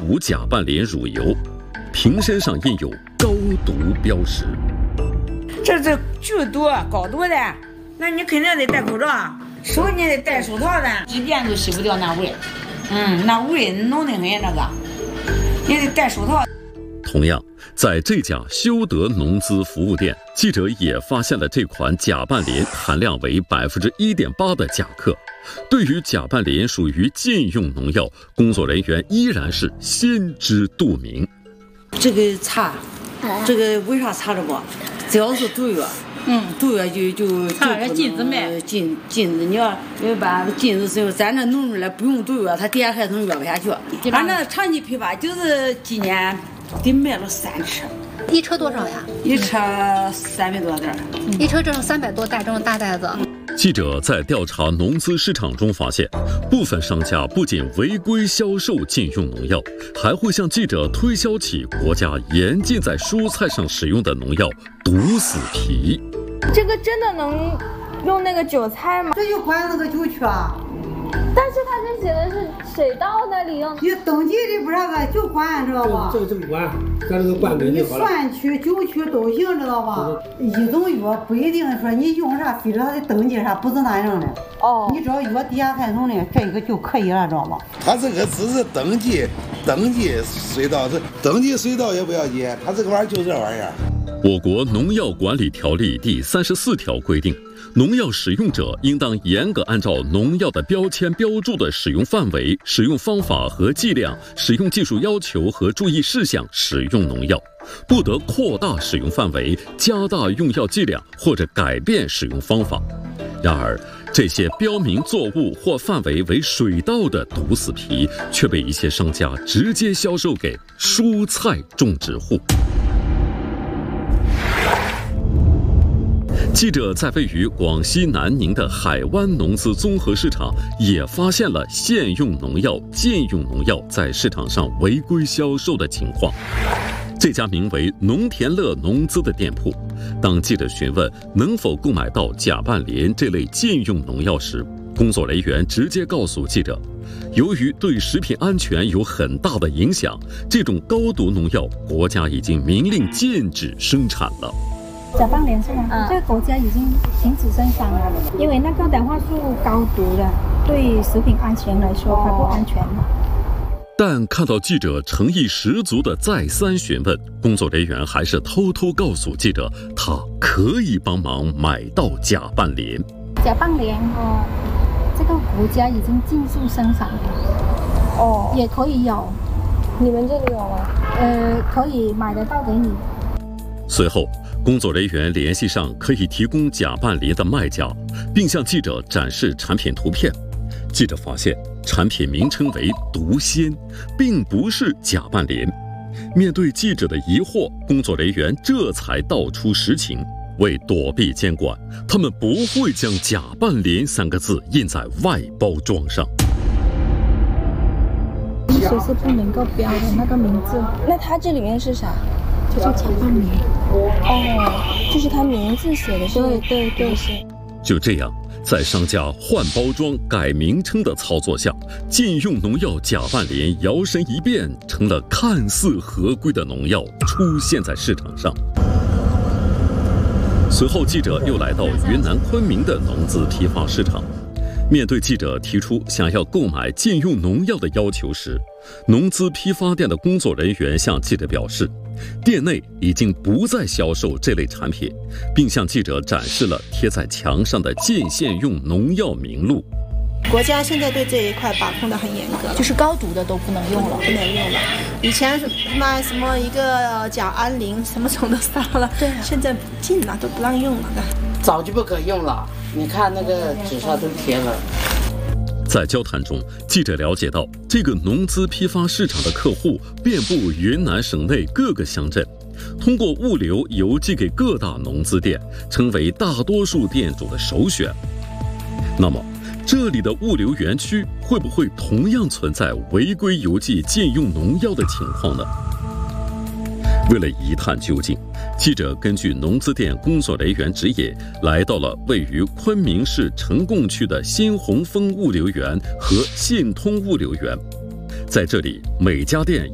毒甲拌联乳油，瓶身上印有高毒标识。 这是剧毒、高毒的，那你肯定得戴口罩，手你得戴手套的，几遍都洗不掉那味。那味浓得很，这个你得戴手套。 同样，在这家修德农资服务店，记者也发现了这款甲拌联含量为1.8%的甲克。对于甲拌联属于禁用农药，工作人员依然是心知肚明。 这个查，这个为啥查着不？只要是毒药，毒药就查个禁止卖， 禁止你要把禁止时候，咱这农民来不用毒药，他第二还能约不下去。俺这长期批发就是今年得卖了3车。 一车多少呀？ 一车300多袋。 一车这种300多袋这种大袋子。 记者在调查农资市场中发现，部分商家不仅违规销售禁用农药，还会向记者推销起国家严禁在蔬菜上使用的农药毒死皮。 这个真的能用那个韭菜吗？ 这就管那个酒曲啊。 但是他这写的是水稻那里用， 你登记的不是个就管，知道吧？ 这个怎么管？咱这个管给你蒜曲、酒曲都行，知道吧？一种药不一定说你用啥，非得他的登记啥，不是那样的。你只要药底下开头的这个就可以了，知道吧？ 他这个只是登记水稻，这登记水稻也不要紧，他这个玩意儿就这玩意儿。 我国农药管理条例第34条规定，农药使用者应当严格按照农药的标签标注的使用范围、使用方法和剂量、使用技术要求和注意事项使用农药，不得扩大使用范围、加大用药剂量或者改变使用方法。然而，这些标明作物或范围为水稻的毒死皮，却被一些商家直接销售给蔬菜种植户。记者在位于广西南宁的海湾农资综合市场也发现了限用农药、禁用农药在市场上违规销售的情况。这家名为农田乐农资的店铺，当记者询问能否购买到甲拌联这类禁用农药时，工作人员直接告诉记者，由于对食品安全有很大的影响，这种高毒农药国家已经明令禁止生产了。 甲拌联是吗？这个国家已经停止生产了，因为那个碘化素高毒的，对食品安全来说它不安全的。 但看到记者诚意十足的再三询问，工作人员还是偷偷告诉记者，他可以帮忙买到甲拌联。 甲拌联这个国家已经禁止生产了。也可以有。 你们这里有吗？ 可以买得到给你。 随后，工作人员联系上可以提供甲拌联的卖家，并向记者展示产品图片。记者发现，产品名称为毒仙，并不是甲拌联。面对记者的疑惑，工作人员这才道出实情。为躲避监管，他们不会将甲拌联3个字印在外包装上。 水是不能够标的那个名字。 那它这里面是啥？ 就是甲拌联。 就是它名字写的是。 对。 就这样，在商家换包装、改名称的操作下，禁用农药甲拌联摇身一变成了看似合规的农药，出现在市场上。随后，记者又来到云南昆明的农资批发市场。面对记者提出想要购买禁用农药的要求时，农资批发店的工作人员向记者表示，店内已经不再销售这类产品，并向记者展示了贴在墙上的禁限用农药名录。 国家现在对这一块把控得很严格， 就是高毒的都不能用了， 不能用了。以前卖什么一个甲胺磷什么种都杀了，对，现在禁了，都不让用了的。 早就不可用了，你看那个纸上都贴了。 在交谈中，记者了解到，这个农资批发市场的客户遍布云南省内各个乡镇，通过物流邮寄给各大农资店，成为大多数店主的首选。那么，这里的物流园区会不会同样存在违规邮寄禁用农药的情况呢？为了一探究竟，记者根据农资店工作人员指引，来到了位于昆明市成贡区的新鸿丰物流园和信通物流园。在这里，每家店